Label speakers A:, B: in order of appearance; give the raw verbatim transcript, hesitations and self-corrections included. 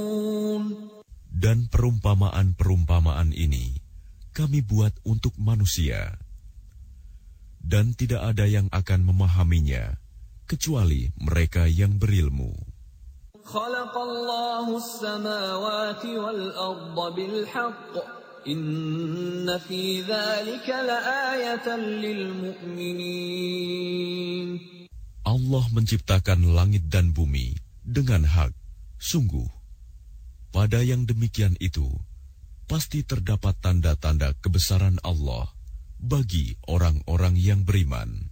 A: Dan perumpamaan-perumpamaan ini kami buat untuk manusia, dan tidak ada yang akan memahaminya kecuali mereka yang berilmu.
B: Khalaqallahu as-samawati wal-ardha bil-haqq, inna fi dzalika laayatan lil-mu'minin.
A: Allah menciptakan langit dan bumi dengan hak. Sungguh, pada yang demikian itu, pasti terdapat tanda-tanda kebesaran Allah bagi orang-orang yang beriman.